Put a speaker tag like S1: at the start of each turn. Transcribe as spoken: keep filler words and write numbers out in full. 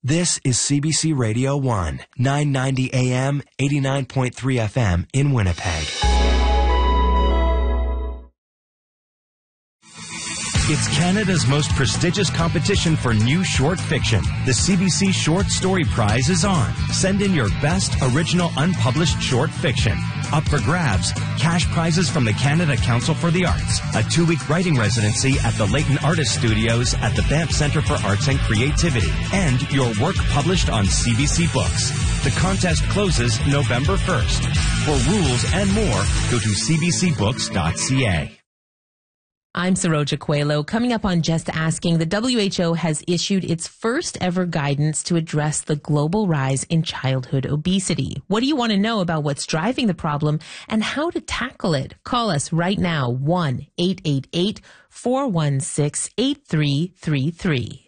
S1: This is C B C Radio one, nine ninety A M, eighty-nine point three F M in Winnipeg. It's Canada's most prestigious competition for new short fiction. The C B C Short Story Prize is on. Send in your best original unpublished short fiction. Up for grabs, cash prizes from the Canada Council for the Arts, a two-week writing residency at the Leighton Artist Studios at the Banff Centre for Arts and Creativity, and your work published on C B C Books. The contest closes November first. For rules and more, go to c b c books dot c a.
S2: I'm Saroja Coelho. Coming up on Just Asking, the W H O has issued its first ever guidance to address the global rise in childhood obesity. What do you want to know about what's driving the problem and how to tackle it? Call us right now, one eight eight eight, four one six, eight three three three.